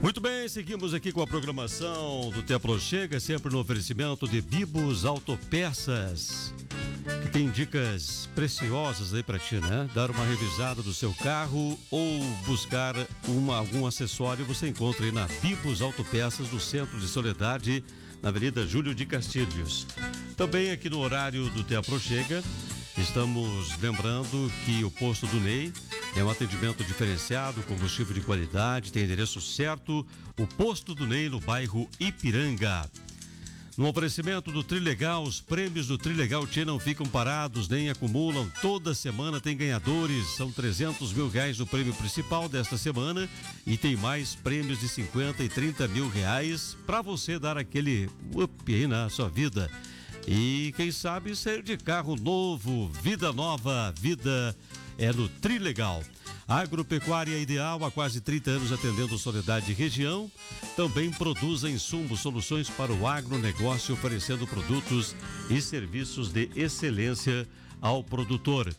Muito bem, seguimos aqui com a programação do Templo Chega, sempre no oferecimento de Bibos Autopeças, que tem dicas preciosas aí para ti, né? Dar uma revisada do seu carro ou buscar algum acessório, você encontra aí na Bibos Autopeças, do Centro de Soledade, na Avenida Júlio de Castilhos. Também aqui no horário do Templo Chega, estamos lembrando que o posto do Ney é um atendimento diferenciado, combustível de qualidade, tem endereço certo, o posto do Ney no bairro Ipiranga. No oferecimento do Trilegal, os prêmios do Trilegal Tchê não ficam parados, nem acumulam. Toda semana tem ganhadores, são 300 mil reais no prêmio principal desta semana e tem mais prêmios de 50 e 30 mil reais para você dar aquele up aí na sua vida. E quem sabe sair de carro novo, vida nova, vida é no Trilegal. Agropecuária Ideal, há quase 30 anos atendendo Soledade e região. Também produz insumos, soluções para o agronegócio, oferecendo produtos e serviços de excelência ao produtor.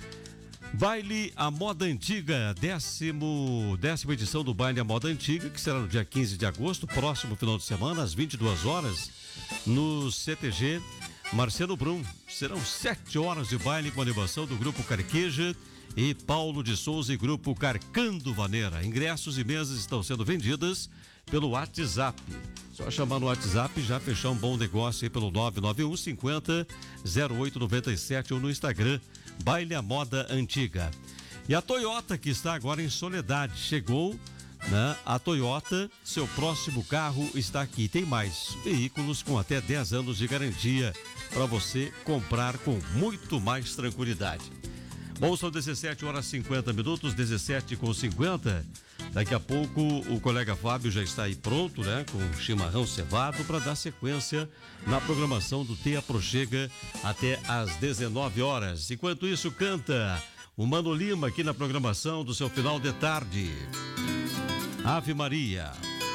Baile à Moda Antiga, décima edição do Baile à Moda Antiga, que será no dia 15 de agosto, próximo final de semana, às 22 horas, no CTG Marcelo Brum. Serão 7 horas de baile com animação do Grupo Carqueja e Paulo de Souza e Grupo Carcando Vaneira. Ingressos e mesas estão sendo vendidas pelo WhatsApp. Só chamar no WhatsApp e já fechar um bom negócio aí pelo 991 50 0897 ou no Instagram, Baile à Moda Antiga. E a Toyota, que está agora em Soledade, chegou, né? A Toyota, seu próximo carro está aqui. Tem mais veículos com até 10 anos de garantia para você comprar com muito mais tranquilidade. Bom, são 17 horas e 50 minutos, 17h50. Daqui a pouco o colega Fábio já está aí pronto, né? Com chimarrão cevado para dar sequência na programação do Te Aproxega até às 19 horas. Enquanto isso, canta o Mano Lima aqui na programação do seu final de tarde. Ave Maria.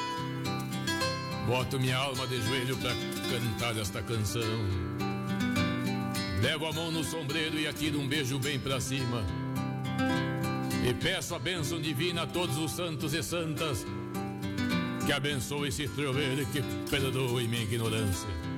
Boto minha alma de joelho pra cantar esta canção. Levo a mão no sombreiro e atiro um beijo bem pra cima. E peço a bênção divina a todos os santos e santas, que abençoe esse troveiro e que perdoe minha ignorância.